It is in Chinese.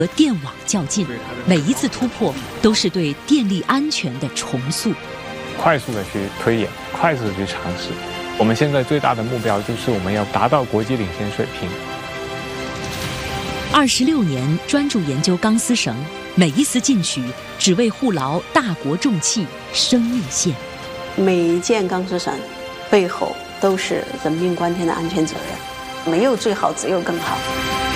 和电网较劲，每一次突破都是对电力安全的重塑。 快速的去推演，快速的去尝试。我们现在最大的目标就是我们要达到国际领先水平。 26年专注研究钢丝绳，每一丝进取只为护牢大国重器生命线。 每一件钢丝绳背后都是人命关天的安全责任，没有最好，只有更好。